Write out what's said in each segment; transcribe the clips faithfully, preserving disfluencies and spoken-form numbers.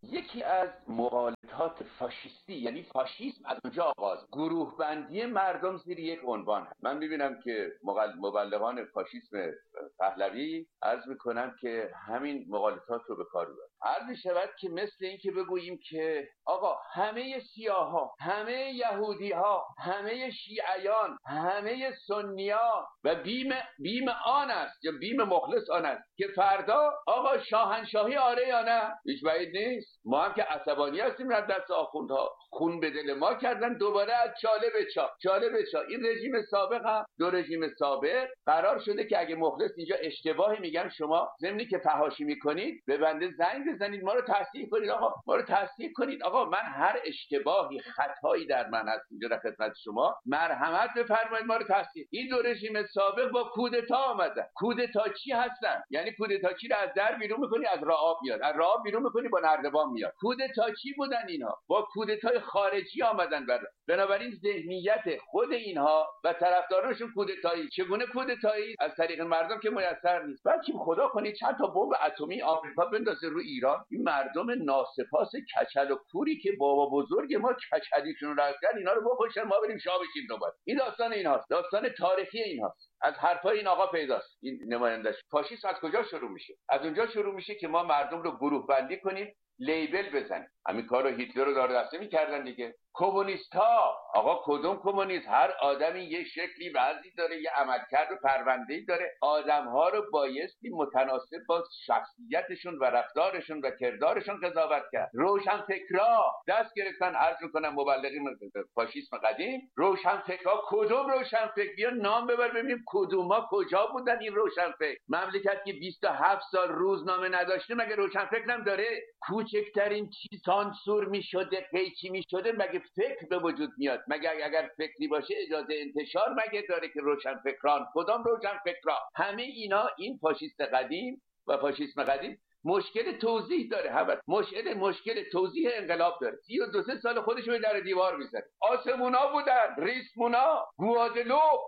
یکی از مغالطات فاشیستی، یعنی فاشیسم از اونجا آغاز، گروه بندی مردم زیر یک عنوان. من میبینم که مبلغان فاشیسم پهلوی عرض میکنم که همین مغالطات رو به کار میبرن. عرض میشود که مثل این که بگوییم که آقا همه سیاها، همه یهودی ها، همه شیعیان، همه سنیا و بیم بیم آن است یا بیم مخلص آن است که فردا آقا شاهنشاهی آره یا نه؟ هیچ بعید نیست. ما هم که عصبانی هستیم از دست آخوندها، خون به دل ما کردن، دوباره از چاله به چا چاله به چا. این رژیم سابق هم دو رژیم سابق قرار شده که اگه مخلص اینجا اشتباهی میگن، شما ضمنی که فحاشی میکنید به بنده زنگ بزنید، ما رو تصحیح کنید. آقا ما رو تصحیح کنید. آقا من هر اشتباهی خطایی در من هست اینجا در خدمت شما، مرحمت بفرمایید، ما رو تصحیح. این دو رژیم سابق با کودتا آمدن. کودتا چی هستن؟ یعنی کودتا چی رو از در بیرون میکنی از راه میاد، از راه بیرون میکنی با نردبان میاد. کودتا چی بودن اینها؟ با کودتای خارجی آمدن. بر بنابراین ذهنیت خود اینها و طرفدارانشون کودتایی. چگونه کودتایی؟ از طریق مردم که میسر نیست. بلکه خدا کنید چند تا بمب اتمی آمریکا بندازه رو ایران، این مردم ناسپاس کچل و کوری که بابا بزرگ ما کچلیشون رو رفتن، اینا رو بکشن ما بریم شاه بشیم دوباره. این داستان اینهاست، داستان تاریخی اینهاست. از حرفای این آقا پیداست. این نمایندش فاشیسم از کجا شروع میشه؟ از اونجا شروع میشه که ما مردم رو گروه بندی کنیم، لیبل بزنیم. همین کارو هیتلر رو داره دسته میکردن دیگه. کمونیست ها، آقا کدوم کمونیست؟ هر آدمی یه شکلی وضعی داره، یه عملکرد و پرونده‌ای داره. آدم ها رو بایستی متناسب با شخصیتشون و رفتارشون و کردارشون قضاوت کرد. روشنفکرا دست گرفتن، عرض میکنم مبلغین فاشیسم قدیم، روشنفکرا کدوم روشنفکر؟ بیا نام ببر ببینیم کدوما کجا بودن این روشنفکر. مملکت که بیست و هفت سال روزنامه نداشته مگه روشنفکر هم داره؟ کوچکترین چیز سانسور میشده، قیچی میشده، مگه فکر به وجود میاد؟ مگه اگر فکری باشه اجازه انتشار مگه داره که روشنفکران؟ کدام روشنفکرا؟ همه اینا این فاشیست قدیم و فاشیسم قدیم مشکل توضیح داره. هم مشکل مشکل توضیح انقلاب داره. سی و دو سه سال خودشو در دیوار میزنه. آسمونا بودن، ریسمونا، گوادلوپ،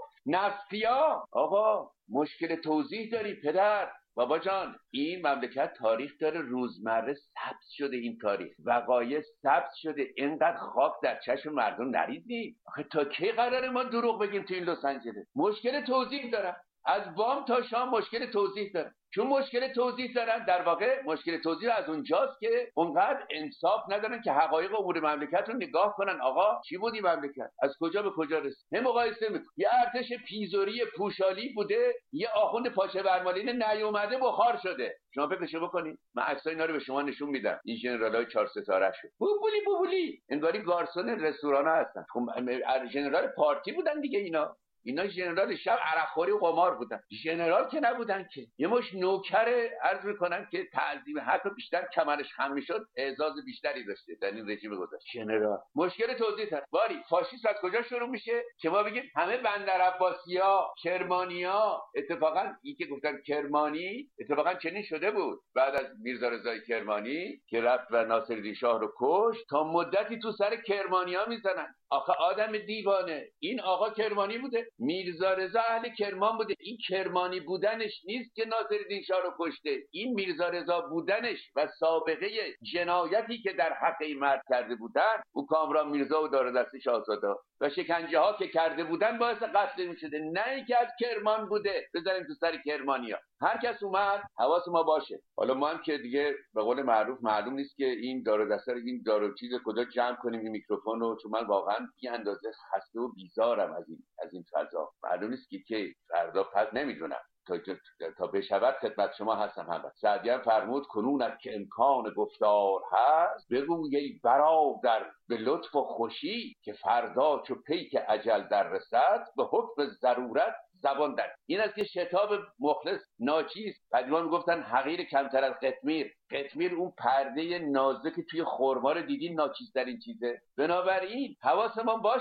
نفیا. آقا مشکل توضیح داری پدر. بابا جان این مملکت تاریخ داره، روزمره ثبت شده، این تاریخ وقایع ثبت شده. اینقدر خاک در چشم مردم نریزید. آخه تا کی قراره ما دروغ بگیم تو این لس آنجلس؟ مشکل توضیح دارن، از بام تا شام مشکل توضیح دارن. چون مشکل توضیح دارن، در واقع مشکل توضیح از اونجاست که اونقدر انصاف ندارن که حقایق امور مملکت رو نگاه کنن. آقا چی بود این مملکت؟ از کجا به کجا رسید؟ هم مقایسه میکنه. یه ارتش پیزوری پوشالی بوده، یه آخوند پاچه برمالین نیومده بخار شده. شما فکرشو بکنید. من عکسای اینا رو به شما نشون میدم. این ژنرالای چهار ستاره شو بوبولی بوبولی انگاری گارسون رستوران هستن. خب ژنرال پارتی بودن دیگه. اینا اینا ژنرال شب عرقخوری و قمار بودن. ژنرال که نبودن که. یه مش نوکر عرض میکنن که تعظیم حق بیشتر کمرش خم میشد، اعزاز بیشتری داشته در این رژیم گذشته. ژنرال مشکل توضیح داره. ولی فاشیسم از کجا شروع میشه؟ که ما بگیم همه بندر عباسیا، کرمانیا. اتفاقا این که گفتن کرمانی اتفاقا چنین شده بود. بعد از میرزا رضای کرمانی که رفت و ناصرالدین شاه رو کشت، تا مدتی تو سر کرمانیا میزنن. آخه آدم دیوانه، این آقا کرمانی بوده، میرزا رضا اهل کرمان بوده. این کرمانی بودنش نیست که ناصرالدین شاه رو کشته. این میرزا رضا بودنش و سابقه جنایتی که در حق این مرد کرده بودن، او کامران میرزا و دار دست شاهزاده و شکنجه ها که کرده بودن باعث قتل می شده. نه اینکه از کرمان بوده بذاریم تو سر کرمانیا. هر کس اومد حواس ما باشه. حالا ما هم که دیگه به قول معروف معلوم نیست که این دار و دسته این دار و چیز کجا جمع کنیم این میکروفون رو، چون من واقعا بی اندازه خسته و بیزارم از این از این فضا. معلوم نیست که که فردا پس نمیدونم تا تا بشود خدمت شما هستم. هم سعدی هم فرمود کنونت که امکان گفتار هست، بگوی ای برادر به لطف و خوشی، که فردا چو پیک اجل در رسد، به حکم ضرورت زبان در. این است که شتاب مخلص ناچیز. قدیما میگفتن حقیر کمتر از قطمیر. قطمیر اون پرده نازک توی خرما رو دیدین، ناچیز در این چیزه. بنابراین حواسمون باشد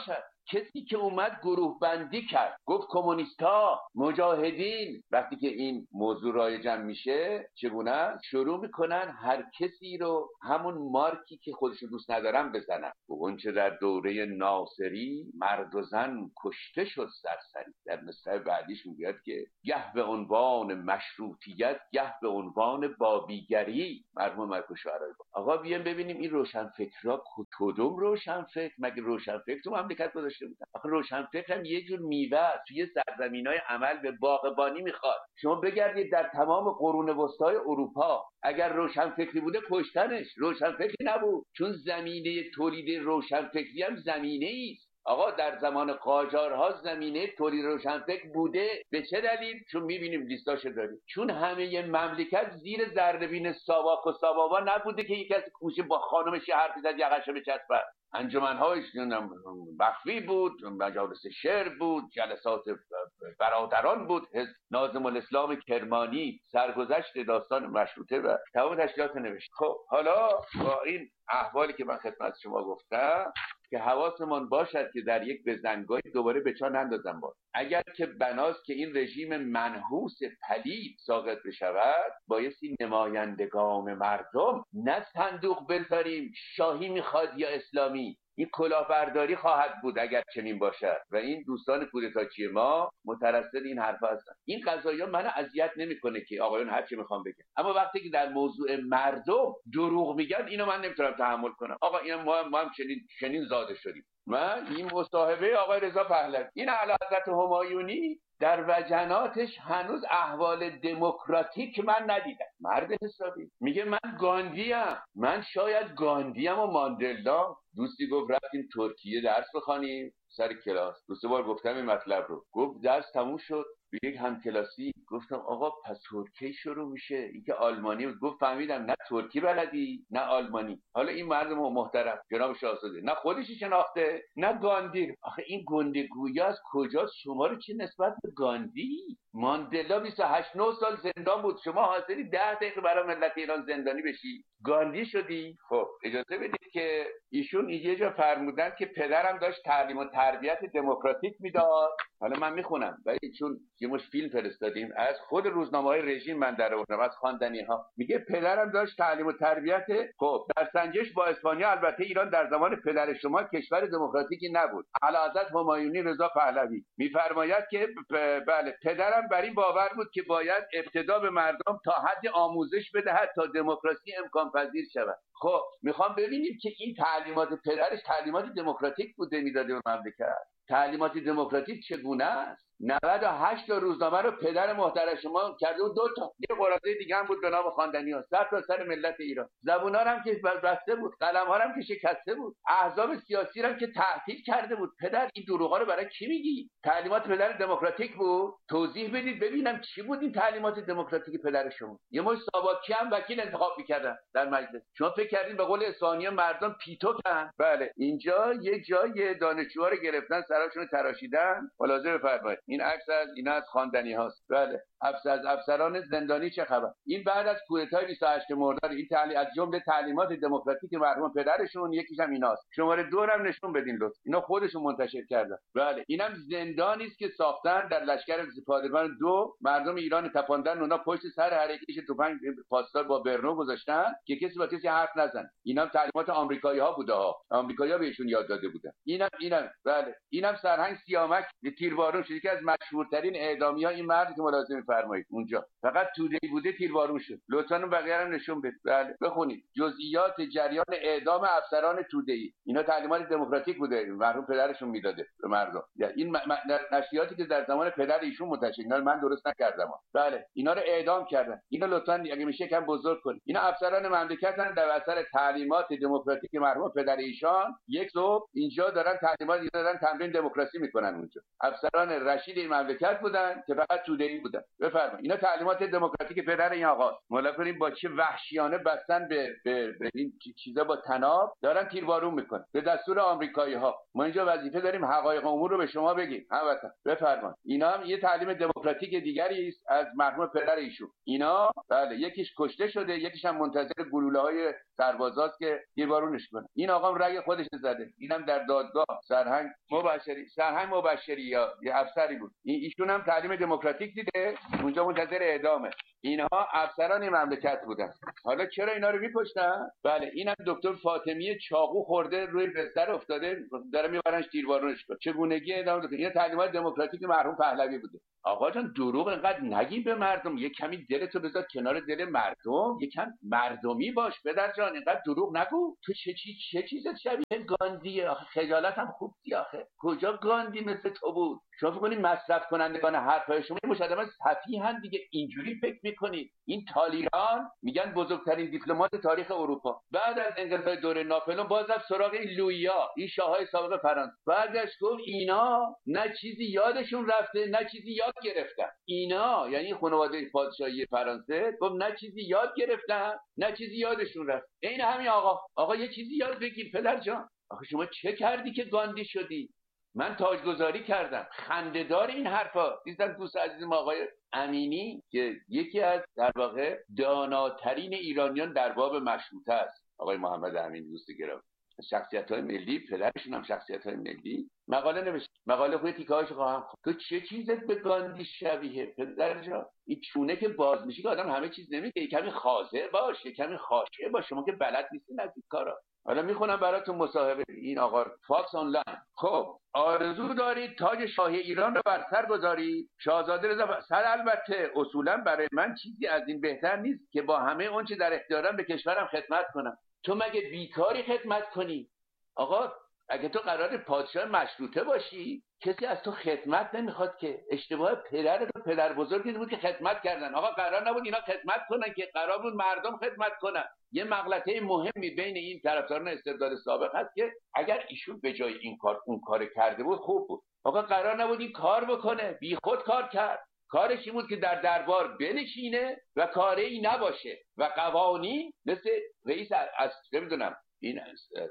کسی که اومد گروه بندی کرد، گفت کمونیست‌ها، مجاهدین. وقتی که این موضوع رایجم میشه چگونه شروع میکنن هر کسی رو همون مارکی که خودشو دوست ندارن بزنن. اون چه در دوره ناصری مرد و زن کشته شد سرسری. در مصرع بعدیش میگه که گه به عنوان مشروطیت، گه به عنوان بابیگری. مرحوم ملک شعرایی. آقا بیایم ببینیم این روشنفکرها کدوم روشنفکر؟ مگه روشنفکر تو مملکت گذاشته بودن؟ آخه روشنفکر هم یه جور میوه توی سرزمینای عمل به باغبانی میخواد. شما بگردید در تمام قرون وسطای اروپا، اگر روشنفکری بوده کشتنش. روشنفکری نبود، چون زمینه تولید روشنفکری هم زمینه است. آقا در زمان قاجارها زمینه تولید روشنفکر بوده. به چه دلیل؟ چون میبینیم لیستاشو داریم. چون همه مملکت زیر ذره‌بین ساواک و سابابا نبوده که یک کسی کوشه با خانمش حرف زد یقه‌شو بچسبه. انجمن‌هایش مخفی بود، مجالس شعر بود، جلسات برادران بود، ناظم الاسلام کرمانی سرگذشت داستان مشروطه و تمام تشکیلات نوشت. خب حالا با این احوالی که من خدمت شما گفتم که حواسمان باشد که در یک بزنگاهی دوباره به چا نندازم باز. اگر که بناست که این رژیم منحوس پلید ساقط بشود، بایستی نمایندگان مردم نه صندوق بذاریم شاهی میخواد یا اسلامی. این کلاهبرداری خواهد بود اگر چنین باشد و این دوستان کودتاچی ما مترصد این حرفا هستن. این قضایا منو اذیت نمیکنه که آقایون هر چی میخوام بگن، اما وقتی که در موضوع مردم دروغ میگن اینو من نمیتونم تحمل کنم. آقا اینا ما هم, ما هم چنین چنین زاده شدیم. من این مصاحبه آقای رضا پهلوی، این اعلی حضرت همایونی در وجناتش هنوز احوال دموکراتیک من ندیدم. مرد حسابی میگه من گاندیم، من شاید گاندیم و ماندلا. دوستی گفت رفتیم ترکیه درس بخوانیم سر کلاس، دو سه بار گفتم این مطلب رو. گفت درس تموم شد، به یک همکلاسی گفتم آقا پس ترکی شروع میشه، اینکه آلمانی بود. گفت فهمیدم نه ترکی بلدی نه آلمانی. حالا این مرد محترم جناب شاهزاده نه خودش شناخته نه گاندی. آخه این گندگویی از کجاست؟ شما رو چه نسبت به گاندی؟ ماندلا بیست و هشت نه سال زندان بود، شما حاضری ده دقیقه برای ملت ایران زندانی بشی؟ گاندی شدی؟ خب اجازه بدید که ایشون یه جا فرمودن که پدرم داشت تعلیم و تربیت دموکراتیک میداد. حالا من میخونم ولی چون یه مش فیلم فرستادیم از خود روزنامه‌های رژیم من در آوردم از خواندنی ها. میگه پدرم داشت تعلیم و تربیت. خب در سنجش با اسپانیا البته ایران در زمان پدر شما کشور دموکراتیکی نبود. اعلیحضرت همایونی رضا پهلوی میفرماید که بله پدرم بر این باور بود که باید ابتدا به مردم تا حد آموزش بدهد تا دموکراسی امکان پذیر شود. خب میخوام ببینیم که این تعلیمات پدرش تعلیمات دموکراتیک بوده میداده به مملکت. تعلیمات دموکراتیک چگونه است؟ نود و هشت تا روزنامه رو پدر محترم شما کرده بود دو تا. یه قرارداد دیگه هم بود به نام خواندنی‌ها سر تا سر ملت ایران. زبونا هم که بسته بود، قلم‌ها هم که شکسته بود، احزاب سیاسی هم که تعطیل کرده بود. پدر این دروغا رو برای کی میگی؟ تعلیمات پدر دموکراتیک بود؟ توضیح بدید ببینم چی بود این تعلیمات دموکراتیک پدر شما؟ یه مش ساواکی هم وکیل انتخاب می‌کردن در مجلس. شما فکر کردین به قول اسفانی مردم پیتوکن؟ بله اینجا یه جای دانشجوها رو گرفتن سراشون تراشیدن. ملاحظه بفرمایید این عکس از اینا از خواندنی هاست. بله افسر از افسران زندانی چه خبر؟ این بعد از کودتای بیست و هشت مرداد این تعلیم از جمله تعلیمات دموکراتیک مرحوم پدرشون یکیش هم ایناست. شماره دو هم نشون بدین لطفا. اینا خودشون منتشر کردن. بله اینم زندانی است که ساختن در لشکر پادگان دو مردم ایران تپاندن، اونا پشت سر هر یکیش تفنگ پاسدار با برنو گذاشتن که کسی با کسی حرف نزنه. اینم تعلیمات آمریکایی‌ها بوده ها. آمریکایی‌ها بهشون یاد داده بودن. اینم اینم بله اینم سرهنگ سیامک تیربارون شد، یکی از مشهورترین اعدامی‌ها این مرد که ملاحظه می‌فرمایید اونجا فقط توده‌ای بوده تیربارون شد. لطفاً بقیه هم نشون بدید. بله بخونید جزئیات جریان اعدام افسران توده‌ای. اینا تعلیمات دموکراتیک بوده مرحوم پدرشون میداده به مردم. این نشریاتی که در زمان پدر ایشون منتشر اینا من درست نکردم. بله اینا رو اعدام کردن. اینا لطفاً اگه میشه کم بزرگ کنید. اینا افسران مملکتن در اثر تعلیمات دموکراتیک مرحوم پدر ایشان یک صبح اینجا دارن تعلیمات دارن تمرین دموکراسی میکنن اونجا. افسران رشید این مملکت بودن که فقط توده‌ای بودن. بفرمایید. اینا تعلیمات دموکراتیک پدر این آقا. مالا کنیم با چه وحشیانه بستن به به, به این چیزا با تناب دارن تیربارون میکنن به دستور آمریکایی ها. ما اینجا وظیفه داریم حقایق امور رو به شما بگیم. هموطن بفرمایید. اینا هم یه تعلیم دموکراتیک دیگری است از مرحوم پدر ایشون. اینا بله یکیش کشته شده، یکیش هم منتظر گلوله‌های سربازاست که تیربارونش کنه. این آقا رأی خودش زده. اینم در دادگاه سرهنگ مبشری سرهنگ مبشری یا یه افسری بود. این ایشون هم تعلیم دموکراتیک دیده، اونجا منتظر اعدامه. اینها افسران مملکت بودن. حالا چرا اینا رو می‌کشتن؟ بله اینم دکتر فاطمی چاقو خورده روی بستر افتاده، داره میبرنش تیربارونش کنه. چگونگی اعدام داد؟ این تعلیمات دموکراتیک مرحوم پهلوی بوده. آقا جان دروغ اینقدر نگی به مردم، یه کمی دلتو بذار کنار دل مردم، یکم مردمی باش پدر جان، اینقدر دروغ نگو. تو چه چی چه چیزت شبیه گاندیه؟ آخه خجالت هم خوب دی آخه. کجا گاندی مثل تو بود؟ شما فکر کنید مصرف کنندگان حرفای شما مشاهده سفیهن دیگه، اینجوری فکر میکنید. این تالیران میگن بزرگترین دیپلمات تاریخ اروپا، بعد از انقلاب دوره ناپلئون باز رفت سراغ این لوئیا، این شاههای سابق فرانسه، برگشت گفت اینا نه چیزی یادشون رفته نه چیزی یاد گرفتن. اینا یعنی خانواده پادشاهی فرانسه گفت نه چیزی یاد گرفتن نه چیزی یادشون رفت. این همین آقا آقا یه چیزی یاد بگیر پدر جان. آخه شما چه کردی که گاندی شدی؟ من تاجگذاری کردم. خنده‌دار این حرفا. دیدم دوست عزیزم آقای امینی که یکی از در واقع داناترین ایرانیان در باب مشروطه است، آقای محمد امینی دوست گرامی، شخصیت‌های ملی، پدرشون هم شخصیت‌های ملی، مقاله نوشت. مقاله خود تیکه‌هاش خواهم. تو چه چیزت به گاندی شبیه پدر جان؟ این چونه که باز میشه که آدم همه چیز نمیگه. کمی خاضع باش، کمی خاشه باش. شما که بلد نیستین از این کارا. حالا میخونم براتون مصاحبه این آقا فاکس آنلاین. خب آرزو دارید تاج شاهی ایران رو بر سر گذارید؟ شاهزاده رضا سر البته اصولا برای من چیزی از این بهتر نیست که با همه اون چه در اختیارم به کشورم خدمت کنم. تو مگه بیکاری خدمت کنی؟ آقا اگه تو قرار پادشاه مشروطه باشی کسی از تو خدمت نمیخواد که. اشتباه پدر تو پدر بزرگی بود که خدمت کردن. آقا قرار نبود اینا خدمت کنن که، قرار بود مردم خدمت کنن. یه مغلطه مهمی بین این طرفداران استبداد سابق هست که اگر ایشون به جای این کار اون کار کرده بود خوب بود. آقا قرار نبود این کار بکنه، بی خود کار کرد. کارش این بود که در دربار بنشینه و کاری نباشه و قوانین مثل رئیس از نمیدونم این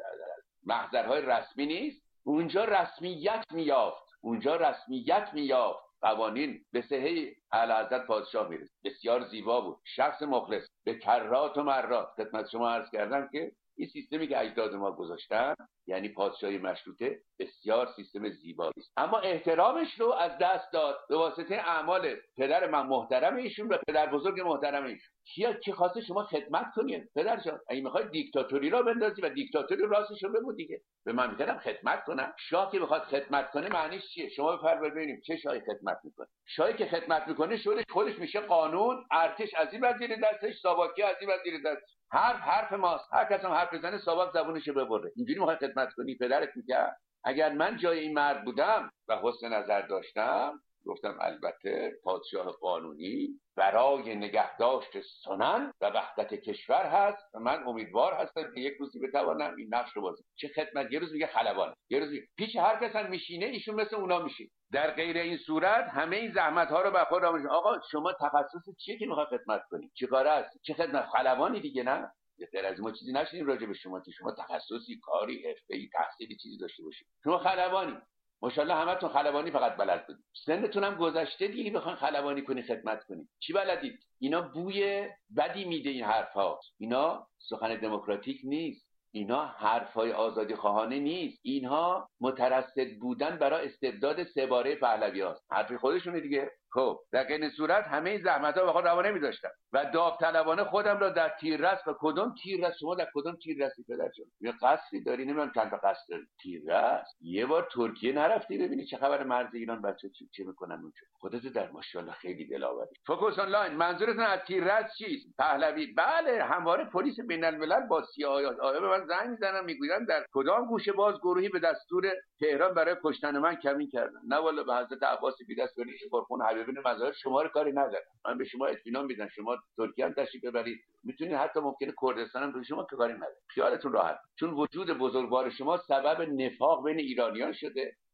محضرهای رسمی نیست، اونجا رسمیت میافت، اونجا رسمیت میافت. قوانین به صحه اعلیحضرت پادشاه میرسه. بسیار زیبا بود، شخص مخلص، به کرات و مرات خدمت شما عرض کردم که این سیستمی که اجداد ما گذاشتن یعنی پادشاهی مشروطه بسیار سیستم زیبایی است، اما احترامش رو از دست داد به واسطه اعمال پدر من محترم ایشون و پدر بزرگ محترم ایشون. کیا کی خواسته شما خدمت کنید پدر جان؟ اگه میخواید دیکتاتوری را بندازی و دیکتاتوری راستش رو بگو دیگه. به من میگن خدمت کنم. شاه که بخواد خدمت کنه معنیش چیه؟ شما بفرمایید ببینیم چه شاهی خدمت میکنه. شاهی که خدمت میکنه شورش خودش میشه قانون، ارتش از این وزیر دستش، ساواکی از این وزیر دستش. حرف حرف ماست. هر کس هم حرف بزنه ساواک زبونشو ببره. اینجوری میخواد خدمت کنی؟ پدرت میگه اگر من جای این مرد بودم و حسن نظر داشتم گفتم البته پادشاه قانونی برای نگهداشت سنن و وحدت کشور هست و من امیدوار هستم که یک روزی بتوانم این نقش رو بازی. چه خدمت؟ یه روز میگه خلبان، یه روز میگه پیش هر کس هم میشینه ایشون مثل اونا میشه. در غیر این صورت همه این زحمت ها رو به خود آموزش. آقا شما تخصص چیه که میخواد خدمت کنی؟ چیکاره است؟ چه خدمت؟ خلبانی دیگه نه؟ غیر از ما چیزی نشینیم راجع به شما که شما تخصصی، کاری، حرفه‌ای، تحصیلی چیزی داشته باشید. شما خلبانی، ماشاءالله همتون خلبانی فقط بلد بودید. سنتون هم گذشته دیگه بخواید خلبانی کنی خدمت کنی. چی بلدید؟ اینا بوی بدی میده این حرفا. اینا سخن دموکراتیک نیست. اینا حرفای آزادی خواهانه نیست. اینها مترصد بودن برای استبداد سه باره پهلوی‌هاست. حرف خودشونه دیگه. خب در این صورت همه این زحمت‌ها به خود روا نمی‌داشتم و داوطلبانه خودم را در تیررس و کدوم تیررس شما در کدوم تیررسی پدر جان؟ یه قصری داری؟ نمیدونم چند تا قصر داری. تیررس یه بار ترکیه نرفتی ببینی چه خبر مرز ایران بچه چی چی میکنن اونجا؟ خودت در ماشاءالله خیلی دلاوری. فوکس آنلاین منظورتون از تیررس چیست؟ پهلوی؟ بله همواره پلیس بین‌الملل با سیاه‌ها آیا به من زنگ میزنن میگویند در کدام گوشه باز گروهی به دستور تهران برای کشتن من کمین کردن. نه والا به حضرت عباس بی‌دست کنی پرخون حبیبین مظاهر شما رو کاری ندارم. من به شما اطمینان میدم شما ترکیه هم تشریف ببرید میتونید، حتی ممکنه کردستان هم به شما که کاری نداره. خیالتون راحت، چون وجود بزرگوار شما سبب نفاق بین ایرانیان شده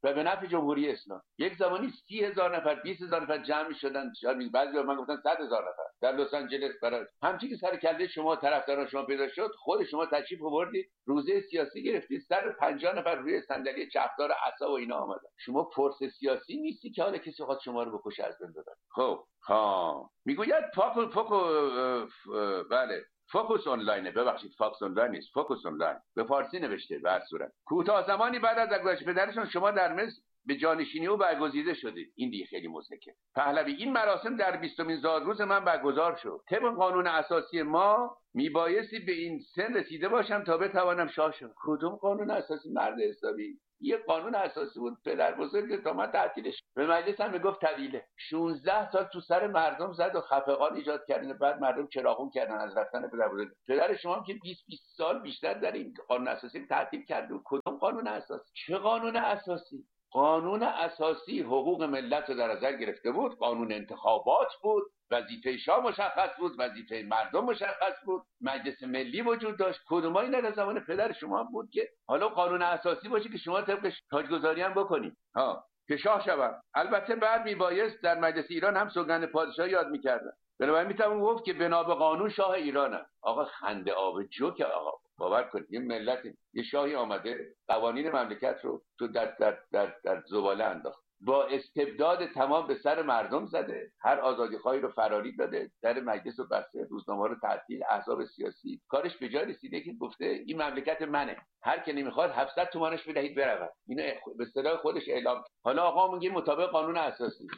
و به نفع جمهوری اسلامی. یک زمانی سی هزار نفر بیست هزار نفر جمع شدن، شاید بعضی من گفتن صد هزار نفر در لس آنجلس برای همچین که سر کله شما طرفداران شما پیدا شد، خود شما تشریف آوردید روزه سیاسی گرفتید، صد و پنجاه نفر روی صندلی چپدار عصا و اینا آمدن. شما فرس سیاسی نیستی که حالا کسی خواست شما رو بکشه از بین ببره. خب ها میگوید فاکو فاکو بله فوکوس آنلاینه، ببخشید فاکس آنلاین نیست، فوکوس آنلاین به فارسی نوشته. به هر صورت کوتاه زمانی بعد از درگذشت پدرشون شما در مصر به جانشینی او برگزیده شدید. این دیگه خیلی مضحکه. پهلوی: این مراسم در بیستمین زادروز من برگزار شد. طبق قانون اساسی ما میبایستی به این سن رسیده باشم تا بتوانم شاه شم. کدوم قانون اساسی مرد حسابی؟ یه قانون اساسی بود پدر بزرگ تا من تعطیلش. به مجلس هم میگفت طویله. شانزده سال تو سر مردم زد و خفقان ایجاد کردن، بعد مردم چراغون کردن از رفتن پدر بزرگ. پدر شما هم که بیست بیست سال بیشتر در این قانون اساسی تعطیل کرد. کدوم قانون اساسی؟ چه قانون اساسی؟ قانون اساسی حقوق ملت رو در نظر گرفته بود، قانون انتخابات بود، وظیفه شاه مشخص بود، وظیفه مردم مشخص بود، مجلس ملی وجود داشت. کدوم اینا در زمان پدر شما بود که حالا قانون اساسی باشه که شما طبقش تاجگذاری هم بکنید ها که شاه شوم. البته بعد میبایست در مجلس ایران هم سوگند پادشاهی یاد میکردن. بنابراین میتونم گفت که بنا به قانون شاه ایرانم. آقا خنده آب جوک. آقا باور کنید یه ملت، یه شاهی آمده قوانین مملکت رو تو در در در, در زباله انداخت، با استبداد تمام به سر مردم زده، هر آزادیخواهی رو فراری داده، در مجلس رو بسته، روزنامه رو تعطیل، احزاب سیاسی. کارش به جای رسیده که گفته این مملکت منه، هر کی نمیخواد هفتصد تومانش بدهید برود. اینو به اصطلاح خودش اعلام. حالا آقا میگه مطابق قانون اساسی.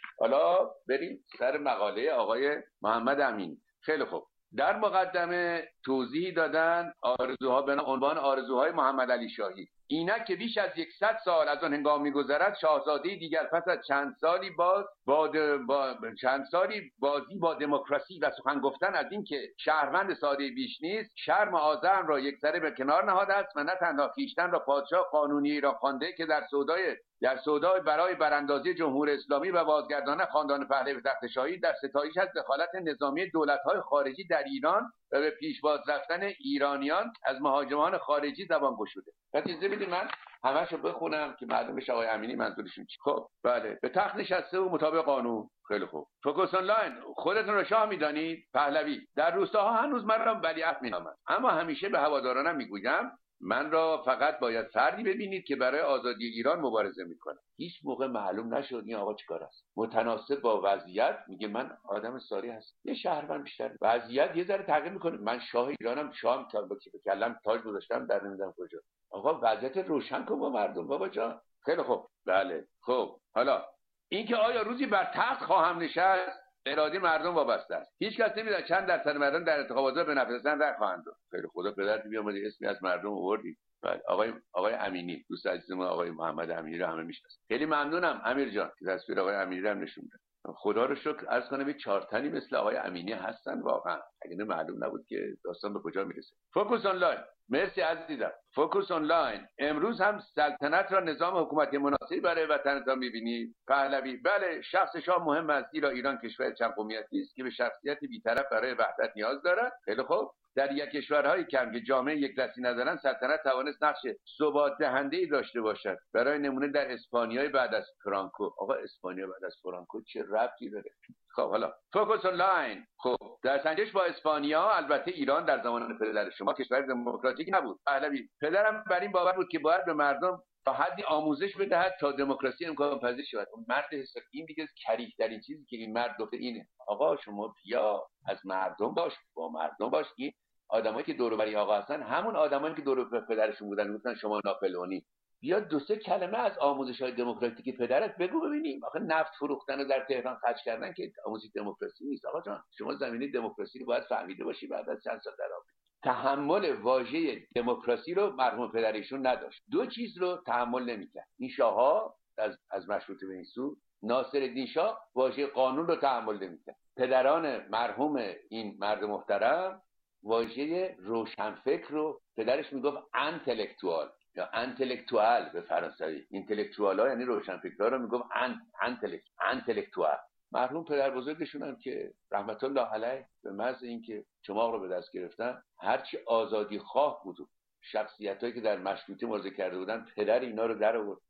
حالا بریم سر مقاله آقای محمد امینی. خیلی خوب. در مقدمه توضیح دادن آرزوها به عنوان آرزوهای محمد علی شاهی. اینک که بیش از صد سال از آن هنگام می‌گذرد، شاهزاده دیگر پس از چند سالی باز با, با چند سالی بازی با دموکراسی و سخن گفتن از این که شهروند ساده بیش نیست، شرم آزرم را یکسره به کنار نهاده است و نه تنها خویشتن را پادشاه قانونی ایران خوانده که در سودای در سودای برای براندازی جمهور اسلامی و بازگرداندن خاندان پهلوی به تخت شاهی در ستایش از دخالت نظامی دولت‌های خارجی در ایران و به پیش باز رفتن ایرانیان از مهاجمان خارجی زبان گشوده. اجازه بدید من همه‌شو بخونم که معلوم بشه آقای امینی منظورشون چیه. خب بله، به تخت نشسته و مطابق قانون. خیلی خوب. فوکوس آنلاین: خودتون رو شاه می‌دانید؟ پهلوی: در روستاها هنوز من را ولیعهد می‌نامند، اما همیشه به هوادارانم میگویم من را فقط باید فردی ببینید که برای آزادی ایران مبارزه میکنه. هیچ موقع معلوم نشد این آقا چیکار است. متناسب با وضعیت میگه من آدم ساری هستم. یه شهروند بیشتر. وضعیت یه ذره تغییر میکنه. من شاه ایرانم، شاه تا به کلم تاج گذاشتم در نمیدونم کجا. آقا وضعیت روشن کن با مردم بابا جان. خیلی خوب. بله. خب حالا اینکه آیا روزی بر تخت خواهم نشست، اراده مردم وابسته است. هیچ کس نمیدونه چند درصد مردم در انتخابات به نفسن رأی خواهند داد. خیلی خدا پدرت بیامده اسمی از مردم آوردی. بله آقای آقای امینی، دوست عزیزم آقای محمد امینی رو همه میشناسن. خیلی ممنونم امیر جان که تصویر آقای امینی رو هم نشون داد. خدا رو شکر عرض کنم یک چهار تنی مثل آقای امینی هستن واقعا. اگه معلوم نبود که داستان به کجا میرسه. فوکوس آنلاین: مرسی عزیزم. فوکوس آنلاین: امروز هم سلطنت را نظام حکومتی مناسبی برای وطنتان می‌بینید؟ پهلوی: بله، شخص شاه مهم است، زیرا ایران کشور چند قومیتی است که به شخصیت بی‌طرف برای وحدت نیاز دارد. خیلی خوب. در یک کشورهای کم که جامعه یک دستی ندارند، سلطنت توانست نقش ثبات دهنده‌ای داشته باشد. برای نمونه در اسپانیای بعد از فرانکو. آقا اسپانیا بعد از فرانکو چه ربطی داره؟ خب حالا فوکوس آنلاین: خب در سنجش با اسپانیا، البته ایران در زمان پدر شما کشور دموکراتیک نبود. پهلوی: پدرم بر این باور بود که باید به مردم تا حدی آموزش بدهد تا دموکراسی امکان پذیر شود. اون مرد حساب این دیگه کریه در این چیزی که این مرد گفته اینه. آقا شما بیا از مردم باش، با مردم باش. این آدمایی که دور و بر آقا هستن همون آدمایی که دور و بر پدرشون بودن، گفتن شما ناپلئونی. بیا دو سه کلمه از آموزش‌های دموکراتیک پدرت بگو ببینیم. آخه نفت فروختن و در تهران خرج کردن که آموزش دموکراسی نیست. آقا جان شما زمینه دموکراسی رو باید فهمیده باشی بعد از چند سال در آمریکا. تحمل واژه دموکراسی رو مرحوم پدرشون نداشت. دو چیز رو تحمل نمی‌کرد. این شاه‌ها از از مشروطه به این سو، ناصرالدین شاه واژه قانون رو تحمل نمی‌کرد. پدران مرحوم این مرد محترم واژه روشنفکر رو، پدرش میگفت انتלקتوال یا انتלקتوال به فرانسوی. اینتלקتوال‌ها یعنی روشنفکرها رو میگفت انتלקت انتלקتوال. مرحوم پدر بزرگشون هم که رحمت الله علیه به محض اینکه چماق رو به دست گرفتن، هرچی آزادی خواه بود، شخصیتایی که در مشروطه مبارزه کرده بودن، پدر اینا رو در آورد.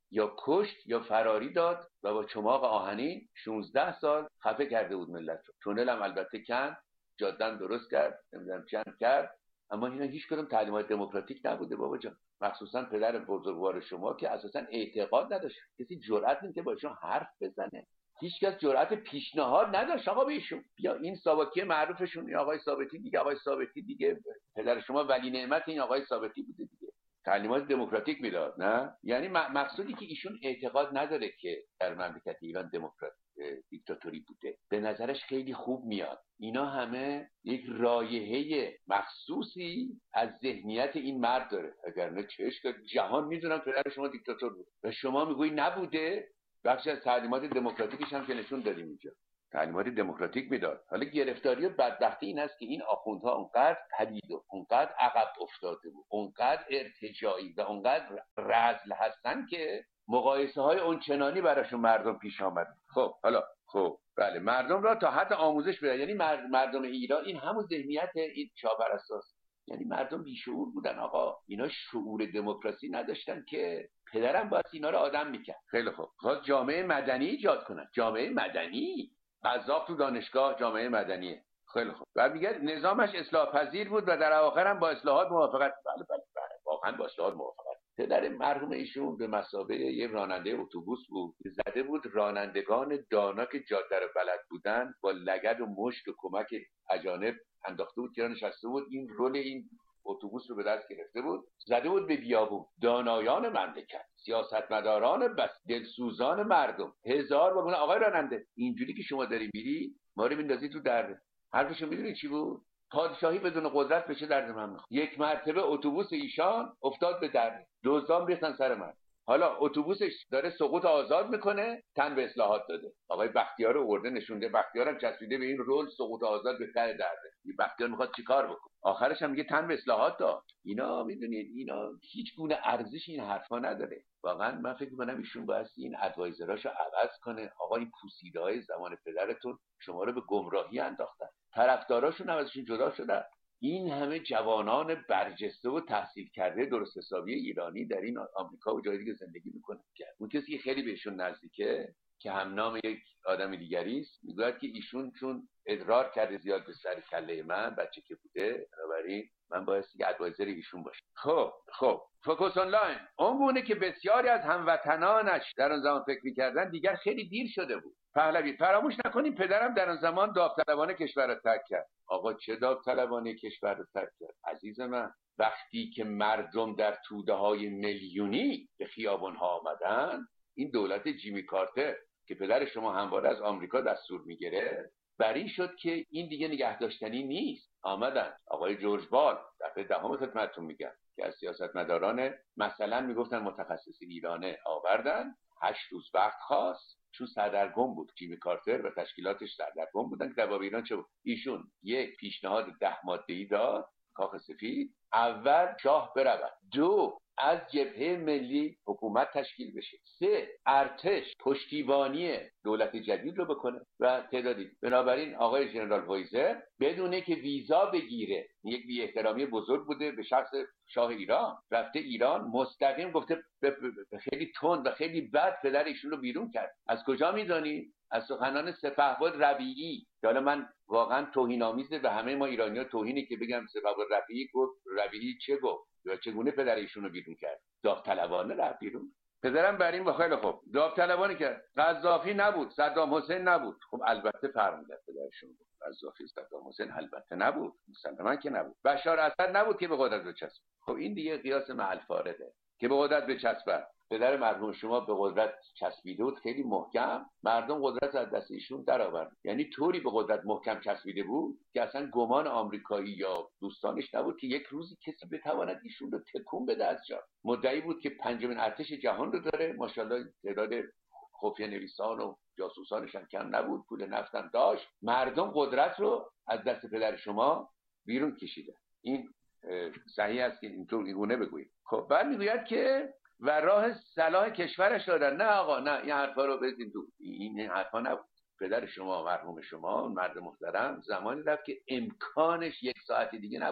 یا کشت یا فراری داد و با چماق آهنین شانزده سال خفه کرده بود ملت رو. تونل هم البته کند، جاده درست کرد، نمیدونم چند کرد، اما اینا هیچ کدوم تعلیمات دموکراتیک نبوده بابا جان. مخصوصا پدر بزرگوار شما که اساسا اعتقاد نداشت، کسی جرئت نمی‌کرد با ایشون حرف بزنه، هیچ کس جرأت پیشنهاد نداشت آقا بهشون. یا این ساواکی معروفشون، این آقای ثابتی دیگه، آقای ثابتی دیگه پدر شما ولی نعمت این آقای ثابتی بوده دیگه، تعلیمات دموکراتیک میداد. نه یعنی مقصودی که ایشون اعتقاد نداره که در مملکت ایران دموکرات دیکتاتوری بوده، به نظرش خیلی خوب میاد. اینا همه یک رایحه مخصوصی از ذهنیت این مرد داره، اگر چش که جهان میدونم پدر شما دیکتاتور بود و شما میگویی نبوده. بخشی از تعلیمات دموکراتیکش هم که نشون دادیم اینجا، تعلیمات دموکراتیک میداد. حالا گرفتاری و بدبختی این است که این آخوندها اونقدر پلید و اونقدر عقب افتاده بود، اونقدر ارتجاعی و اونقدر رذل هستن که مقایسه های اونچنانی براشون مردم پیش آمد. خب حالا خب بله، مردم را تا حد آموزش بده. یعنی مردم ایران این همون ذهنیت این شاپرستاست، یعنی مردم بیشعور بودن آقا، اینا شعور دموکراسی نداشتن که پدرم باید اینا رو آدم میکرد. خیلی خوب، خواست جامعه مدنی ایجاد کنن. جامعه مدنی، قذاق تو دانشگاه جامعه مدنیه. خیلی خوب، بعد میگه نظامش اصلاح پذیر بود و در اواخر هم با اصلاحات موافقت. بله بله بله، واقعا با اصلاحات موافقت. پدر مرحوم ایشون به مثابه یه راننده اتوبوس بود، زده بود رانندگان دانا که جاده رو بلد بودن با لگد و مشت و کمک اجانب انداخته بود که نشسته بود، این رول این اتوبوس رو به دست گرفته بود، زده بود به بیابون. دانایان مملکت، سیاستمداران بس، دلسوزان مردم، هزار واگن. آقای راننده اینجوری که شما داری میری ما رو میندازی تو درد. حرفشو میدونی چی بود؟ پادشاهی بدون قدرت بشه درد من میخواد. یک مرتبه اتوبوس ایشان افتاد به درد، دزدان ریختن سر من. حالا اتوبوسش داره سقوط آزاد میکنه، تن به اصلاحات داده. آقای بختیار رو آورده نشونده، بختیار هم چسبیده به این رول سقوط آزاد به ته درده. این بختیار میخواد چیکار بکنه؟ آخرش هم میگه تن به اصلاحات داد. اینا میدونید اینا هیچ گونه ارزش این حرفا نداره. واقعا من فکر میکنم ایشون باید این ادوایزراشو عوض کنه. آقا این پوسیده های زمان پدرتون شما رو به گمراهی انداختن، طرفداراشون هم ازشون جدا شدن. این همه جوانان برجسته و تحصیل کرده درست حسابی ایرانی در این آمریکا و جای دیگه زندگی میکنن. اون کسی که خیلی بهشون نزدیکه که هم نام یک آدم دیگری است، میگوید که ایشون چون ادرار کرده زیاد به سر کله من بچه که بوده، بنابراین من بایستی که ادوایزر ایشون باشه. خب خب فوکوس آنلاین اون گونه که بسیاری از هموطنانش در اون زمان فکر میکردن دیگر خیلی دیر شده بود. پهلوی فراموش نکنیم پدرم در اون زمان داوطلبانه کشور را ترک کرد. آقا چه داوطلبانه کشور را ترک کرد عزیز من؟ وقتی که مردم در توده های میلیونی به خیابان ها آمدن، این دولت جیمی کارتر که پدر شما همواره از آمریکا دستور میگیره بری شد که این دیگه نگه داشتنی نیست. آمدن آقای جورج بال، دفعه دهم خدمتتون میگم، که از سیاستمداران مثلا میگفتن متخصص ایرانه آوردن، هشت روز وقت خواست چون سردرگم بود. جیمی کارتر و تشکیلاتش سردرگم بودن که در باب ایران چه بود. ایشون یک پیشنهاد ده ماده‌ای داد، کاخ سفید، اول شاه برود، دو از جبهه ملی حکومت تشکیل بشه، سه ارتش پشتیبانی دولت جدید رو بکنه و تعدادی. بنابراین آقای جنرال وایزر بدونه که ویزا بگیره، یک بی احترامی بزرگ بوده به شخص شاه ایران، رفته ایران مستقیم گفته خیلی تند و خیلی بد پدر ایشون رو بیرون کرد. از کجا میدونی؟ از سخنان سپهبد ربیعی. حالا من واقعا توهین‌آمیزه به همه ما ایرانی‌ها توهینی که بگم سپهبد ربیعی گفت. ربیعی چه گفت؟ یا چگونه پدر ایشون رو بیرون کرد؟ داوطلبانه رفت بیرون. پدرم بر این با خیلی خوب داوطلبانه کرد. قذافی نبود، صدام حسین نبود. خب البته فرق می‌کرد پدرشون. قذافی صدام حسین البته نبود، مسلماً که نبود. بشار اسد نبود که به قدرت بچسبه. خب این دیگه قیاس محل فارغه که به قدرت بچسبه. پدر مرحوم شما به قدرت چسبیده بود خیلی محکم، مردم قدرت از دست ایشون در آورد. یعنی طوری به قدرت محکم چسبیده بود که اصلا گمان آمریکایی یا دوستانش نبود که یک روزی کسی بتواند ایشون رو تکون بده از جا. مدعی بود که پنجمین ارتش جهان رو داره، ماشاءالله تعداد خفیه نویسان و جاسوسانش هم کم نبود، پول نفتم داشت. مردم قدرت رو از دست پدر شما بیرون کشیده. این صحیح است که اینطور اینگونه بگویید. خب بعد میگوید که و راه صلاح کشورش دادن. نه آقا نه، این حرفا رو بزنید تو. این حرفا نبود. پدر شما مرحوم شما مرد محترم زمانی رفت که امکانش یک ساعت دیگه نبود.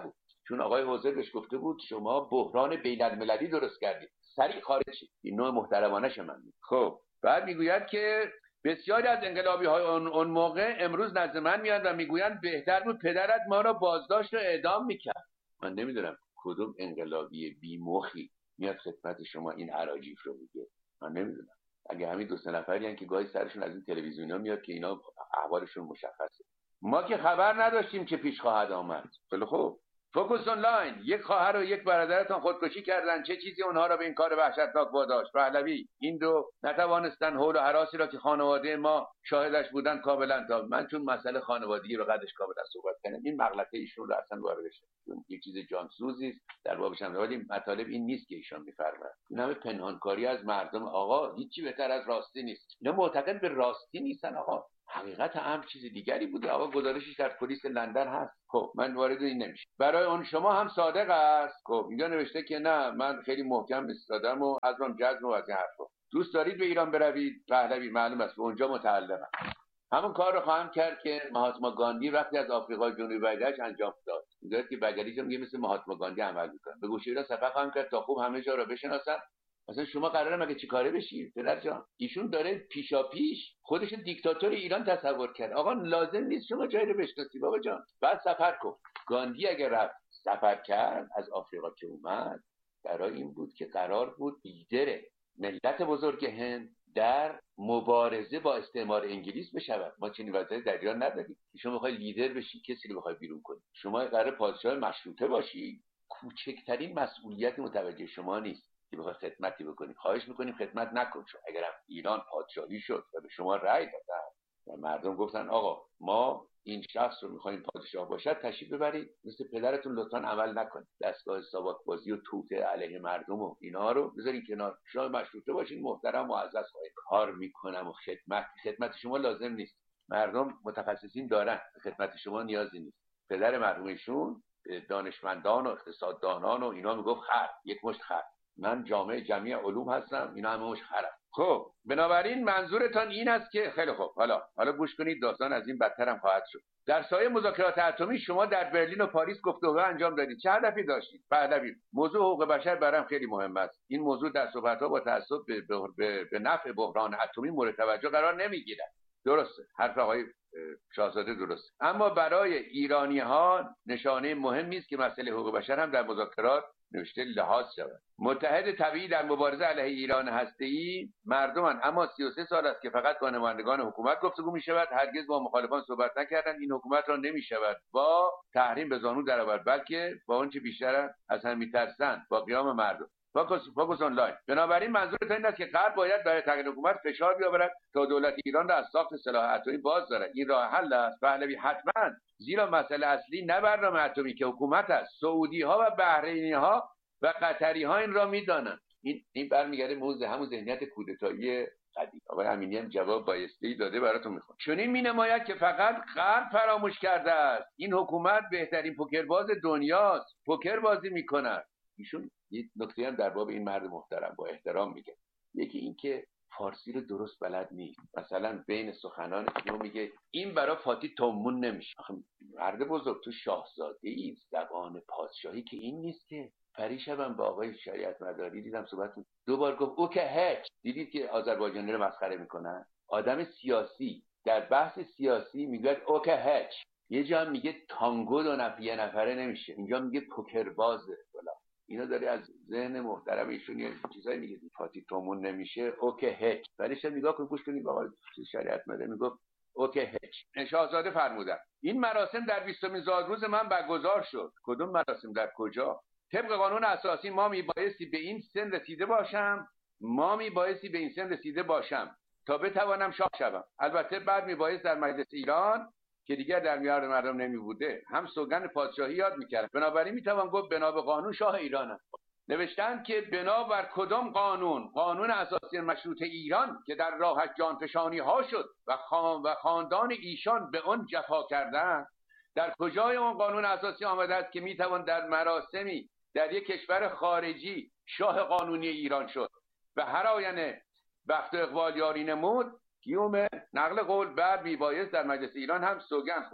چون آقای حوزر بهش گفته بود شما بحران بین المللی درست کردید، سریع خارج شید. این نوع محترمانه من. خب بعد میگوید که بسیاری از انقلابی های اون, اون موقع امروز نزد من میاد و میگویند بهتر بود پدرت ما را بازداشت و اعدام میکرد. من نمیدونم کدوم انقلابی بی‌مخی میاد خدمت شما این اراجیف رو میگه. من نمیدونم. اگه همین دو سه نفری هستن که گاهی سرشون از این تلویزیونا میاد که اینا احوالشون مشخصه. ما که خبر نداشتیم که پیش خواهد آمد. خیلی خوب. فوکوس آنلاین، یک خواهر و یک برادرتان خودکشی کردند، چه چیزی اونها را به این کار وحشتناک واداشت؟ پهلوی: این دو نتوانستن حول و هراسی را که خانواده ما شاهدش بودند کاملا تا. من چون مسئله خانوادگی رو قدش کاملا صحبت کردم، این مغلطه ایشون رو اصلا واردش نکنم. یک چیز جانسوزی است در بابش هم، ولی مطالب این نیست که ایشون میفرمایند. این همه پنهانکاری از مردم. آقا هیچی بهتر از راستی نیست. اینا معتقد به راستی نیستن آقا. حقیقت امر چیز دیگری بوده. آقا گزارشش در پلیس لندن هست. خب من وارد این نمیشه. برای اون شما هم صادق است. خب اینجا نوشته که نه من خیلی محکم ایستادم و از اون جزم و از این حرفا. دوست دارید به ایران بروید؟ پهلوی: معلوم است به اونجا متعلقم. همون کار رو خواهم کرد که مهاتما گاندی وقتی از آفریقای جنوبی برگشت انجام داد. میگه که بگریش میگه مثل مهاتما گاندی عمل میکنه. به گوشه را سفر خواهم کرد تا خوب همه جا رو بشناسن. مثلا شما قراره مگه چیکاره بشی پدر جان؟ ایشون داره پیشا پیش خودش دیکتاتور ایران تصور کرد. آقا لازم نیست شما جایی رو بشناسی بابا جان. بعد سفر کن. گاندی اگر رفت سفر کرد از آفریقا که اومد، برای این بود که قرار بود لیدر ملت بزرگ هند در مبارزه با استعمار انگلیس بشود. ما چنین وضعیتی در ایران نداریم. شما میخوای لیدر بشی، کسی رو بخوای بیرون کنی. شما قراره پادشاه مشروطه باشی، کوچکترین مسئولیت متوجه شما نیست که بخوای خدمتی بکنی. خواهش میکنیم خدمت نکن. چون اگرم ایران پادشاهی شد و به شما رأی دادن و مردم گفتن آقا ما این شخص رو میخوایم پادشاه باشد، تشریف ببرید مثل پدرتون لطفاً عمل نکنید. دستگاه ساواک بازی و توته علیه مردم و اینا رو بذارین کنار. شما مشروطه باشین، محترم معزز خواهید کار میکنم و خدمت خدمت شما لازم نیست. مردم متخصصین دارن، خدمت شما نیازی نیست. پدر مرحومشون دانشمندان و اقتصاددانان و اینا میگفت خر، یک مشت خر. من جامعه جمعی علوم هستم، اینا همه مش خرم. خب بنابراین منظورتان این است که خیلی خوب، حالا حالا گوش کنید، داستان از این بدتر هم خواهد شد. در سایه مذاکرات اتمی شما در برلین و پاریس گفتگو انجام دادید. چه هدفی داشتید؟ پهلوی: موضوع حقوق بشر برام خیلی مهم است. این موضوع در صحبت‌ها با تعصب به, به, به نفع بحران اتمی مورد توجه قرار نمیگیرد. درسته، حرف آقای شاهزاده درست. اما برای ایرانی‌ها نشانه مهمی است که مسئله حقوق بشر هم در مذاکرات نوشته لحاظ شود. متحد طبیعی در مبارزه علیه ایران هسته‌ای مردمان، اما سی و سه سال است که فقط با نمایندگان حکومت گفتگو می‌شود. هرگز با مخالفان صحبت نکردند. این حکومت را نمی‌شود با تحریم به زانو درآورد، بلکه با آنچه بیشتر از هم می‌ترسند، با قیام مردم. فوکوس فوکوس آنلاین. بنابراین منظورت این است که غرب باید برای تغییر حکومت فشار بیاورد تا دولت ایران را از ساخت سلاح اتمی باز دارد. این راه حل است. پهلوی: حتما، زیرا مسئله اصلی نه برنامه اتمی که حکومت است. سعودی ها و بحرینی ها و قطری ها این را میدانند. این این برمیگرده موزه همون ذهنیت کودتایی قدیم. آقای امینی هم جواب بایسته ای داده، براتون میخونم. چون این مینماید که فقط غرب فراموش کرده است این حکومت بهترین پوکرباز دنیاست، پوکر بازی میکند. ایشون یه نکته هم در باب این مرد محترم با احترام میگه. یکی این که فارسی رو درست بلد نیست. مثلا بین سخنان اینو میگه این برای فاتی تومون نمیشه. آخه مرد بزرگ، تو شاهزاده ای، زبان پادشاهی که این نیست که. پریشبم با آقای شریعت مداری دیدم صحبت دو بار گفت او که هک. دیدید که آذربایجانی رو مسخره میکنن؟ آدم سیاسی در بحث سیاسی میگه او که هک. یه جا هم میگه تانگو دو نفر یه نفره نمیشه، اینجا میگه پوکر بازه. بلا اینا داره از ذهن محترم ایشون یه چیزایی میگه. فاتی تومون نمیشه اوکی هک. ولی شما نگاه کنید، گوش کنید، آقا شریعت مداری میگفت اوکی هک. شاهزاده فرمودن این مراسم در بیستمین زادروز من برگزار شد. کدوم مراسم؟ در کجا؟ طبق قانون اساسی ما میبایستی به این سن رسیده باشم ما میبایستی به این سن رسیده باشم تا بتوانم شاه شوم. البته بعد میبایست در مجلس ایران که دیگر در میان مردم نمی بوده هم سوگند پادشاهی یاد میکرد. بنابراین میتوان گفت بنا به قانون شاه ایرانم. نوشتن که بنا بر کدام قانون؟ قانون اساسی مشروطه ایران که در راهش جانفشانی ها شد و خان و خاندان ایشان به آن جفا کردند. در کجای اون قانون اساسی آمده است که میتوان در مراسمی در یک کشور خارجی شاه قانونی ایران شد و هر آینه بخت و اقبال یاری نمود؟ گیوم نقل قول بعد میبایست در مجلس ایران هم سوگند خورد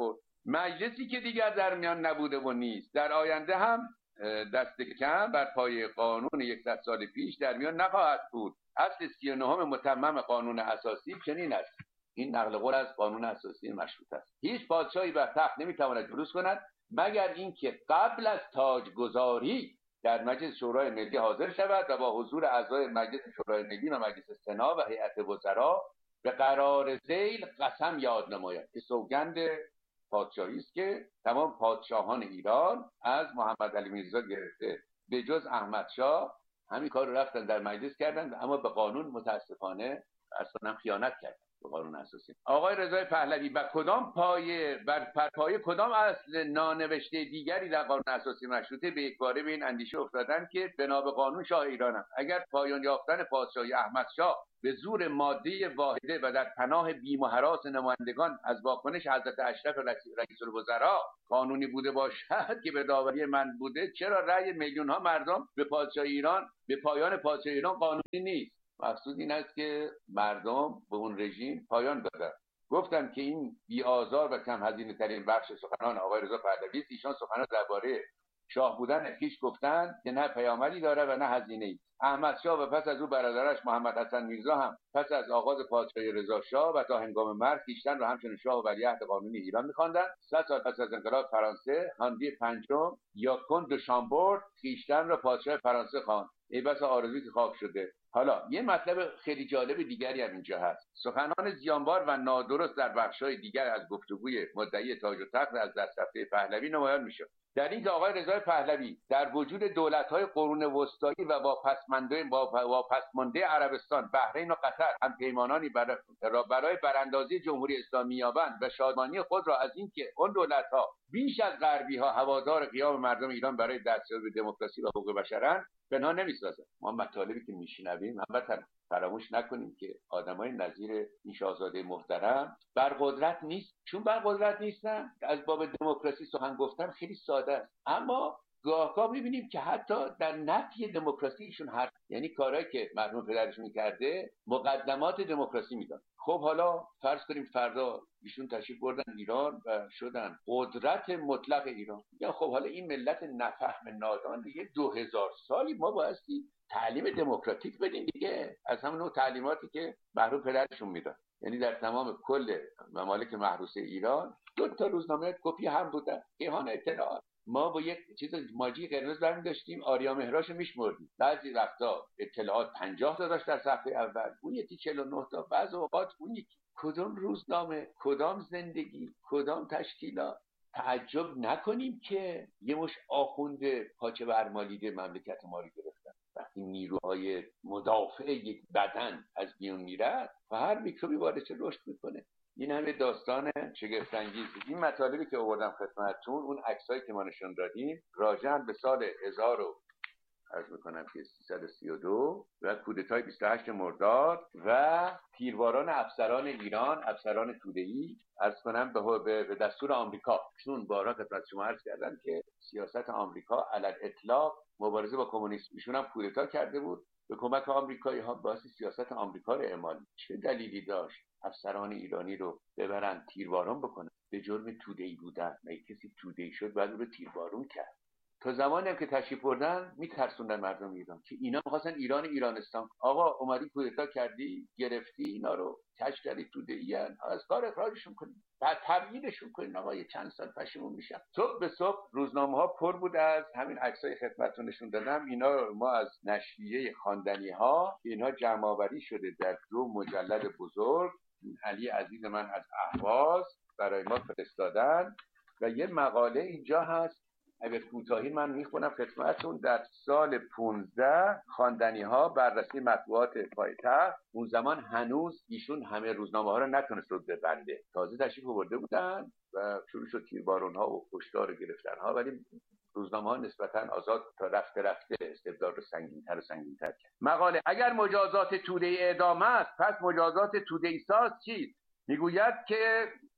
مجلسی که دیگر در میان نبوده و نیست، در آینده هم دست کم بر پای قانون صد سال پیش در میان نخواهد بود. اصل سی و نهم متمم قانون اساسی چنین است. این نقل قول از قانون اساسی مشروط است. هیچ پادشاهی بر تخت نمیتواند جلوس کند مگر اینکه قبل از تاجگذاری در مجلس شورای ملی حاضر شود و با حضور اعضای مجلس شورای ملی و مجلس سنا و هیئت وزرا به قرار ذیل قسم یاد نماید که سوگند پادشاهی است که تمام پادشاهان ایران از محمد علی میرزا گرفته به جز احمد شاه همین کار رو رفتن در مجلس کردن، اما به قانون متاسفانه اصلا خیانت کردن به قانون اساسی. آقای رضای پهلوی بر کدام پایه بر پایه کدام اصل نانوشته دیگری در قانون اساسی مشروطه به یک باره به این اندیشه افتادن که بنا به قانون شاه ایرانم اگر پایان یافتن پادشاهی احمد شاه به زور ماده واحده و در پناه بیم و هراس نمایندگان از واکنش حضرت اشرف رئیس الوزراء قانونی بوده باشد که به داوری من بوده، چرا رأی میلیون ها مردم به پادشاهی ایران به پایان پادشاهی ایران قانونی نیست؟ مقصود این است که مردم به اون رژیم پایان دادن. گفتم که این بی آزار و کم هزینه ترین بخش سخنان آقای رضا پهلوی است. ایشان سخنان درباره شاه بودن خویش گفتند که نه پیامدی داره و نه هزینه‌ای. احمد شاه و پس از او برادرش محمد حسن میرزا هم پس از آغاز پادشاهی رضا شاه و تا هنگام مرگ خویشتن را همچنین شاه و ولیعهد قانونی ایران می‌خواندند. صد سال پس از انقلاب فرانسه هانری پنجم یا کند دو شامبورد خویشتن را پادشاه فرانسه خواند. ای بس آرزویی که خواب شده. حالا یه مطلب خیلی جالب دیگری هم اینجا هست. سخنان زیانبار و نادرست در بخش‌های دیگر از گفتگوی مدعی تاج و تخت از دست رفته پهلوی نمایان می‌شد. در این که آقای رضای پهلوی در وجود دولت‌های قرون وسطایی و با پسمانده با پسمانده عربستان، بحرین و قطر هم پیمانانی برای براندازی جمهوری اسلامی یابند و شادمانی خود را از اینکه اون دولت‌ها بیش از غربی‌ها هوادار قیام مردم ایران برای دستیابی به دموکراسی و حقوق بشرند پنهان نمی‌سازند. ما مطالبی که میشنویم البته فراموش نکنیم که آدمای نظیر این شاهزاده محترم بر قدرت نیست. چون بر قدرت نیستن از باب دموکراسی سخن گفتن خیلی ساده است، اما گاهگاه می‌بینیم که حتی در نفی دموکراسی ایشون هر یعنی کارهایی که مرحوم پدرشون کرده مقدمات دموکراسی میدن. خب حالا فرض کنیم فردا ایشون تشریف بردن ایران و شدن قدرت مطلق ایران. یا خب حالا این ملت نفهم نادان دیگه دو هزار سالی ما بایستی تعلیم دموکراتیک بدیم دیگه، از همون نوع تعلیماتی که مرحوم پدرشون میدن. یعنی در تمام کل ممالک محروسه ایران دو تا روزنامه کپی هم بودن، کیهان اطلاعات. ما با یک چیز ماجی قرمز برمی داشتیم، آریا مهراش میشمردیم. بعضی وقتا اطلاعات پنجاه تا داشت در صفحه اول، اون یکی چهل و نه تا، بعض اوقات اون یکی. کدام روزنامه، کدام زندگی، کدام تشکیلات؟ تعجب نکنیم که یه مش آخونده پاچه برمالیده مملکت ما رو گرفتن. وقتی نیروهای مدافع یک بدن از میون میرد و هر میکروبی وارد رشد میکنه. این همه داستان شگفت انگیز. این مطالبی که آوردم خدمتتون، اون عکسایی که ما نشون دادیم راجع به سال هزار و عرض میکنم که سیصد و سی و دو و کودتای بیست و هشت مرداد و تیرباران افسران ایران، افسران توده‌ای عرض کنم به, به دستور آمریکا. چون بارها خدمت شما عرض کردم که سیاست آمریکا علی الاطلاق مبارزه با کمونیسم، ایشون هم کودتا کرده بود به کمک آمریکایی ها. باعث سیاست آمریکا رو اعمال چه دلیلی داشت افسران ایرانی رو ببرن تیرباران بکنن به جرم توده‌ای بودن؟ نه کسی توده‌ای شد بعد رو تیربارون کرد. تا زمانی هم که تشریف بردن میترسوندن مردم ایران که اینا می‌خواستن ایران ایرانستان. آقا اومدی کودتا کردی، گرفتی اینا رو، کش کردی توده‌ایان، از کار اخراجشون کنید، بعد تبعیدشون کنید. آقا یه چند سال پشیمون میشن. صبح به صبح روزنامه‌ها پر بود از همین عکسای خدمتتون نشون دادم. اینا رو ما از نشریه خواندنی‌ها، اینها جمع‌آوری شده در دو مجلد بزرگ، علی عزیز من از اهواز برای ما فرستادن و یه مقاله اینجا هست. اگر کوتاهی من میخونم خدمتتون. در سال پانزده خواندنی‌ها بررسی مطبوعات پایتخت، اون زمان هنوز ایشون همه روزنامه‌ها رو نتونست رو ببنده، تازه تشریف آورده بودن و شروع شد تیربارون‌ها و کشتار گرفتن‌ها، ولی روزنامه‌ها نسبتاً آزاد تا رفته رفته استبداد رو سنگین‌تر و سنگین‌تر کرد. مقاله: اگر مجازات توده‌ای اعدام است، پس مجازات توده‌ای ساز چیست؟ میگوید که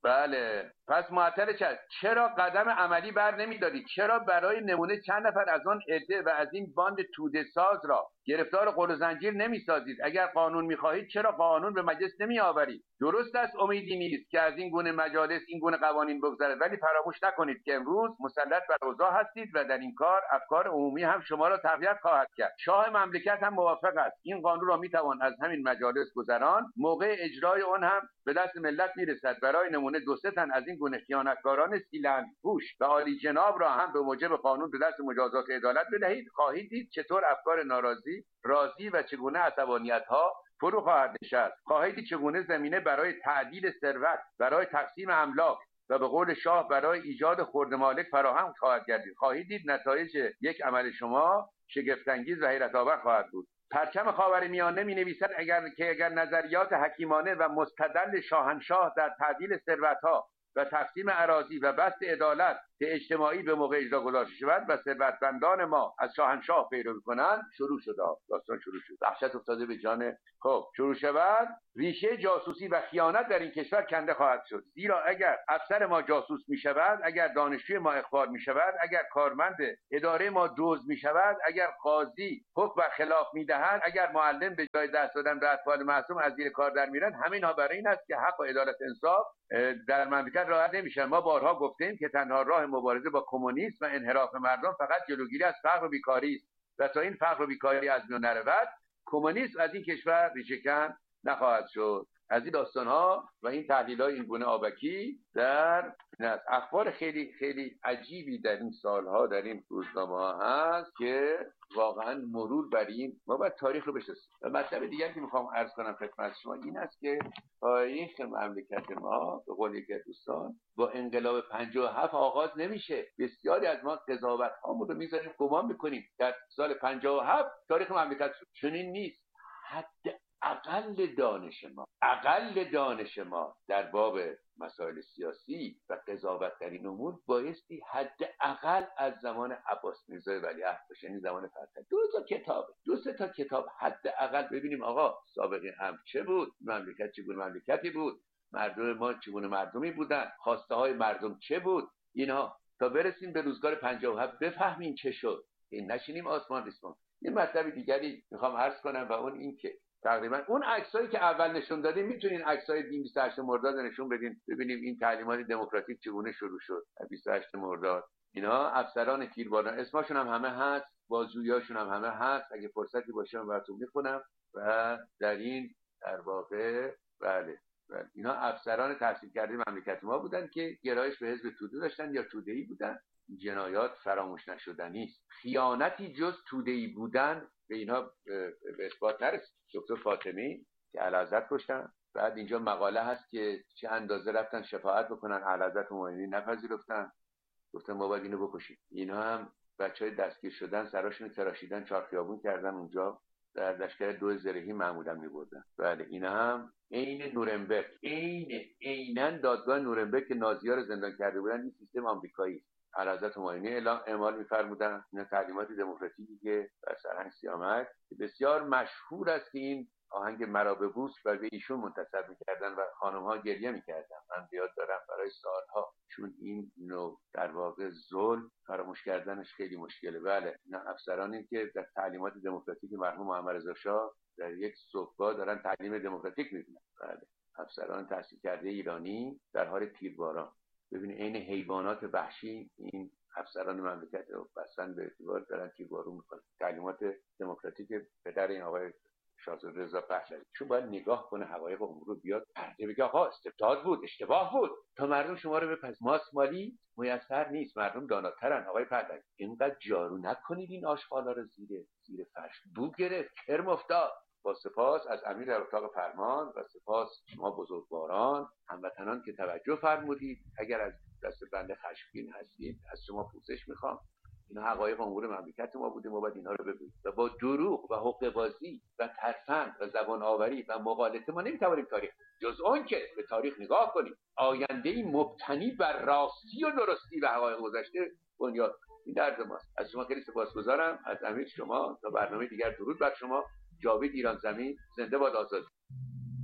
بله، پس معطل چه؟ چرا قدم عملی بر نمیدارید؟ چرا برای نمونه چند نفر از آن عده و از این باند توده ساز را گرفتار قل و زنجیر نمیسازید؟ اگر قانون میخواهید چرا قانون به مجلس نمیآورید؟ درست است امیدی نیست که از این گونه مجالس این گونه قوانین بگذرد، ولی فراموش نکنید که امروز مسلط بر اوضاع هستید و در این کار افکار عمومی هم شما را تقویت خواهد کرد. شاه مملکت هم موافق است. این قانون را میتوان از همین مجالس گذران، موقع اجرای آن هم به دست ملت میرسد. برای نمونه دو سه تن از این گونه خیانتکاران سیلند پوش و عالی جناب را هم به موجب قانون به دست مجازات عدالت بدهید. خواهید دید چطور افکار ناراضی راضی و چگونه عصبانیت‌ها فرو خواهد نشست. خواهید دید چگونه زمینه برای تعدیل ثروت، برای تقسیم املاک و به قول شاه برای ایجاد خرد مالک فراهم خواهد گردید. خواهید دید نتایج یک عمل شما شگفت‌انگیز و حیرت‌آور خواهد بود. پرچم خاورمیانه می نویسد اگر که اگر نظریات حکیمانه و مستدل شاهنشاه در تعدیل ثروت‌ها و تقسیم اراضی و بسط عدالت اجتماعی به موقع اجرا گذاشته شود و ثروتمندان ما از شاهنشاه پیروی کنند، شروع شد. داستان شروع شد. وحشت افتاده به جان. خب شروع شود، ریشه جاسوسی و خیانت در این کشور کنده خواهد شد. زیرا اگر افسر ما جاسوس می شود، اگر دانشجوی ما اخبار می شود، اگر کارمند اداره ما دزد می شود، اگر قاضی حکم بر خلاف می دهد، اگر معلم به جای دست دادن به اطفال معصوم از زیر کار در میرن، همینها برای این است که حق و عدالت انصاف در مملکت رعایت نمیشن. ما بارها گفتیم که تنها راه مبارزه با کمونیسم و انحراف مردم فقط جلوگیری از فقر و بیکاری است و تا این فقر و بیکاری از میان نرود، کمونیسم از این کشور ریشه‌کن نخواهد شد. از این داستان‌ها و این تحلیل‌های این گونه آبکی در اخبار خیلی خیلی عجیبی در این سالها در این روزنامه‌ها هست که واقعا مرور بر این ما باید تاریخ رو بشناسیم. و مطلب دیگری که میخوام عرض کنم خدمت شما این است که تاریخ مملکت ما به قول یکی از دوستان با انقلاب پنجاه و هفت آغاز نمیشه. بسیاری از ما قضاوت‌هامون رو میذاریم گمان میکنیم در سال پنجاه و هفت تاریخ مملکت شد. چنین نیست. حد اقل دانش ما اقل دانش ما در باب مسائل سیاسی و قضاوت در این امور بایستی حد اقل از زمان عباس میرزا ولیعهد باشه، یعنی زمان فتح. دو تا کتاب دو سه تا کتاب حد اقل ببینیم آقا سابقه امر چه بود، مملکت چگونه مملکتی بود، مردم ما چگونه مردمی بودن، خواسته های مردم چه بود، اینها تا برسیم به روزگار پنجاه و هفت بفهمیم چه شد. این نشینیم آسمان ریسمان. این مطلب دیگری میخوام عرض کنم و اون این که تقریبا اون عکسایی که اول نشون دادیم میتونین عکسای بیست و هشت مرداد نشون بدین ببینیم این تعلیمات دموکراتیک چگونه شروع شد. بیست و هشت مرداد اینا افسران تیرباران اسمشون هم همه هست، بازجوییاشون هم همه هست. اگه فرصتی باشه من براتون میخونم. و در این در واقع بله بله اینا افسران تحصیل کرده مملکت ما بودن که گرایش به حزب توده داشتن یا توده‌ای بودن. جنایات فراموش نشدنی است. خیانتی جز توده‌ای بودن به اینا به اثبات نرسید. دکتر فاطمی که اعلیحضرت کشتن، بعد اینجا مقاله هست که چه اندازه رفتن شفاعت بکنن، اعلیحضرت همایونی نپذیرفتن، گفتن ما باید اینو بکشیم. اینا هم بچهای دستگیر شدن سراشون تراشیدن، چهار خیابون کردن اونجا در لشکر دو زرهی معمولا می‌بردن. بله اینا هم عین نورنبرگ، عین عیناً دادگاه نورنبرگ که نازی‌ها رو زندان کرده بودن، این سیستم آمریکایی است. اعلیحضرت همایونی اعمال می‌فرمودن اینا تعلیمات دموکراتیکی که در سرهنگ سیامک بسیار مشهور است که این آهنگ مرا به بوس و به ایشون منتسب می‌کردن و خانم‌ها گریه می‌کردن. من یاد دارم برای سالها، چون این نوع در واقع ظلم فراموش کردنش خیلی مشکله. بله اینا افسرانی که در تعلیمات دموکراتیک مرحوم محمد رضا شاه در یک صبحگاه دارن تعلیم دموکراتیک می‌دن. بله افسران تحصیل کرده ایرانی در حال تیرباران. ببینید عین حیوانات وحشی این افسران مملکت رو بسن به اعتبار دارن تیربارون میکنن. تعلیمات دموکراتیک پدر این آقای شاهزاده رضا پهلوی چون باید نگاه کنه حقایق امور رو بیاد پرده بگه آقا استبداد بود، اشتباه بود تا مردم شما رو بپذیرن. ماست مالی میسر نیست، مردم داناترن. آقای پهلوی اینقدر جارو نکنید این آشغالا رو زیر زیر فرش. بو گرفت، کرم افتاد. با سپاس از امیر در اتاق فرمان و سپاس شما بزرگواران هموطنان که توجه فرمودید. اگر از دست بنده خشمگین هستید از شما پوزش میخوام. اینا حقایق امور مملکت ما بوده، ما باید اینها رو بگوییم و با دروغ و حقه بازی و ترفند و زبان آوری و مغالطه ما نمیتوانیم تاریخ، جز اون که به تاریخ نگاه کنیم آینده‌ای مبتنی بر راستی و درستی و حقایق گذشته بنیاد. این درد ماست. از شما خیلی سپاسگزارم، از امیر شما. تا برنامه دیگر درود بر شما. جاوید ایران زمین، زنده باد آزادی.